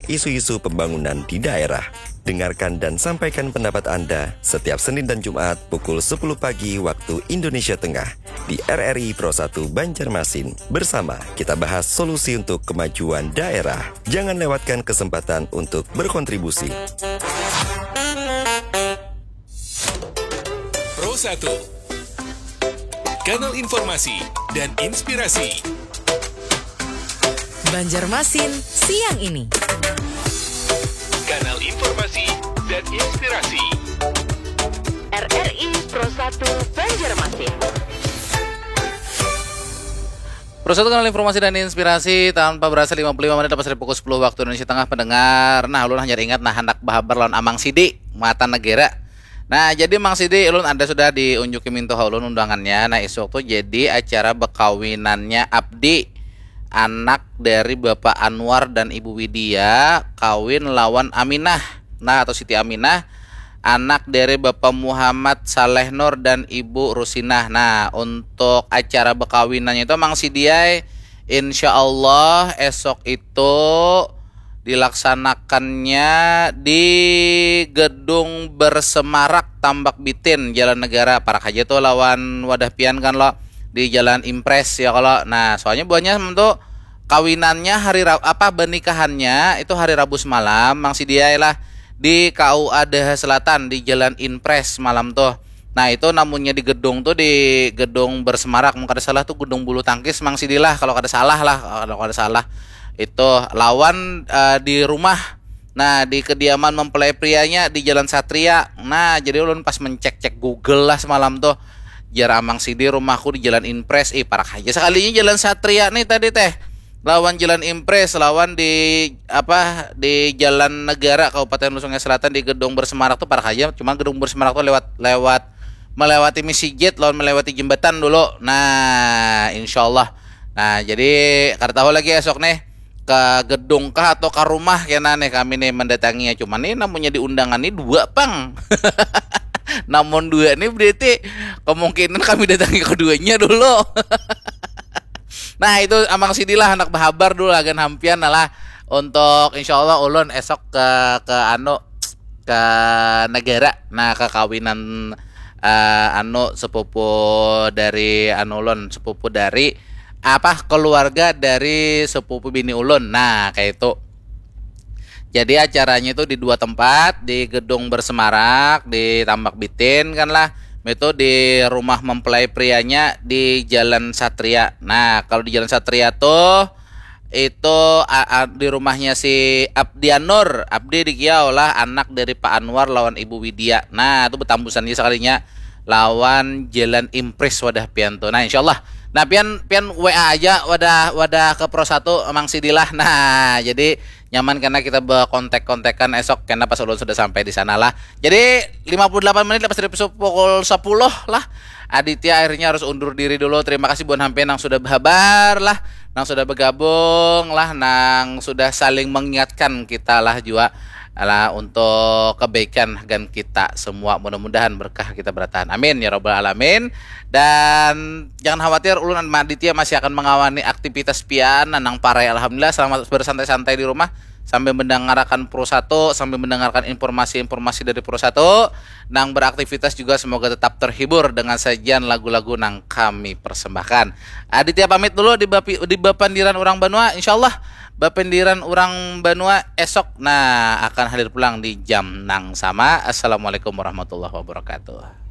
isu-isu pembangunan di daerah. Dengarkan dan sampaikan pendapat Anda setiap Senin dan Jumat pukul 10 pagi waktu Indonesia Tengah di RRI Pro 1 Banjarmasin. Bersama kita bahas solusi untuk kemajuan daerah. Jangan lewatkan kesempatan untuk berkontribusi. Pro 1, kanal informasi dan inspirasi. Banjarmasin siang ini. Kanal informasi dan inspirasi. RRI Pro 1 Banjarmasin. Pro 1 kanal informasi dan inspirasi tanpa berasa 55 menit lepas dari pukul 10 waktu Indonesia Tengah pendengar. Nah, ulun hanya ingat hendak bahabar lawan Amang Sidi mata negara. Nah, jadi Mang Sidi ulun ada sudah diunjuki minto ulun undangannya. Nah, esok tuh jadi acara bekawinannya Abdi, anak dari Bapak Anwar dan Ibu Widya, kawin lawan Aminah. Nah, atau Siti Aminah, anak dari Bapak Muhammad Saleh Nur dan Ibu Rusinah. Nah, untuk acara bekawinannya itu Mang Sidiai insya Allah esok itu dilaksanakannya di Gedung Bersemarak Tambak Bitin Jalan Negara. Parak aja tuh lawan wadah pian kan lo di Jalan Impres ya kalau. Nah, soalnya buahnya untuk kawinannya benikahannya itu hari Rabu semalam Mang Sidiai lah di KUA Daha Selatan di Jalan Impres malam tuh. Nah, itu namunnya di gedung tuh di Gedung Bersemarak, mungkin ada salah tuh gedung bulu tangkis Mang Sidi lah kalau ada salah lah, kalau ada salah itu lawan di rumah. Nah, di kediaman mempelai prianya di Jalan Satria. Nah, jadi ulun pas mencek-cek Google lah semalam tuh jar Amang Sidi rumahku di Jalan Impres. Parah aja sekalinya Jalan Satria nih tadi teh. Lawan Jalan Impres, lawan di di Jalan Negara Kabupaten Sungai Selatan di Gedung Bersemarak tuh parah aja. Cuma Gedung Bersemarak tuh melewati Misijet, lawan melewati jembatan dulu. Nah, insyaallah. Nah, jadi kada tahu lagi esok nih ke gedung kah atau ke rumah kena nih kami nih mendatanginya. Cuma nih namanya di undangan nih 2 pang. Namun 2 nih berarti kemungkinan kami datangi keduanya dulu. Nah, itu Amang Sidi lah anak bahabar dulu agan hampian lah untuk insyaallah ulun esok ke negara. Nah, ke kawinan sepupu dari sepupu dari keluarga dari sepupu bini ulun. Nah, kayak itu. Jadi acaranya itu di 2 tempat, di Gedung Bersemarak di Tambak Bitin kan lah. Itu di rumah mempelai prianya di Jalan Satria. Nah, kalau di Jalan Satria tuh itu di rumahnya si Abdi Anur, Abdi di Kiau lah, anak dari Pak Anwar lawan Ibu Widya. Nah, itu betambusannya sekalinya lawan Jalan Impres wadah pian tuh. Nah, insyaallah. Nah, pian WA aja wadah ke Pro 1 Mang Sidilah. Nah, jadi nyaman karena kita berkontek-kontekan esok karena pas ulun sudah sampai di sana lah. Jadi 58 menit lepas dari pukul 10 lah. Aditya akhirnya harus undur diri dulu. Terima kasih buat hampian yang sudah berhabar lah, yang sudah bergabung lah, yang sudah saling mengingatkan kita lah juga lah untuk kebaikan dan kita semua, mudah-mudahan berkah kita bertahan. Amin ya rabbal alamin. Dan jangan khawatir, ulun dan Aditya masih akan mengawani aktivitas pian nang parai. Alhamdulillah selamat bersantai-santai di rumah sambil mendengarkan Pro 1, sambil mendengarkan informasi-informasi dari Pro 1. Nang beraktivitas juga semoga tetap terhibur dengan sajian lagu-lagu nang kami persembahkan. Aditya pamit dulu di Bapandiran Urang Banua. Insyaallah Bapandiran Urang Banua esok akan hadir pulang di jam nang sama. Assalamualaikum warahmatullahi wabarakatuh.